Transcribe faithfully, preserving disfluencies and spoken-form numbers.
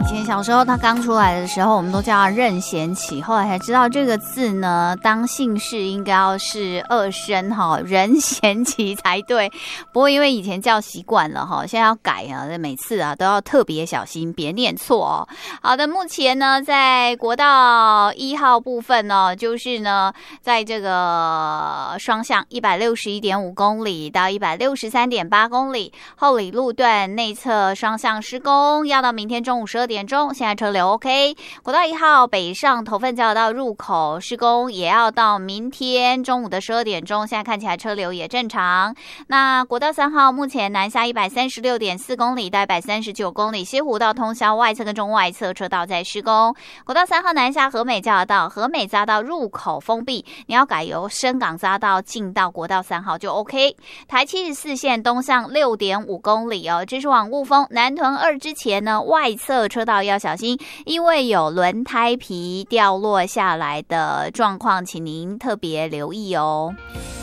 以前小时候它刚出来的时候，我们都叫它任贤齐，后来才知道这个字呢，当姓氏应该要是二声哈，任贤齐才对。不过因为以前叫习惯了哈，现在要改啊，每次啊都要特别小心，别念错哦。好的，目前呢，在国道一号部分呢，就是呢，在这个双向一百六十一点五公里到一百六十三点八公里，后里路段内侧双向施工，要到明天中午十二点钟，现在车流 OK。国道一号北上头份交流道入口施工，也要到明天中午的十二点钟，现在看起来车流也正常。那国道三号目前南下一百三十六点四公里到一百三十九公里，西湖道通宵外侧跟中外侧车道在施工。国道三号南下和美交流道，和美匝道入口封闭，你要改由深港匝道进到国道三号就 OK。台七十四线东向六点五公里哦，这是往雾峰南屯二之前呢，外侧车道要小心，因为有轮胎皮掉落下来的状况，请您特别留意哦。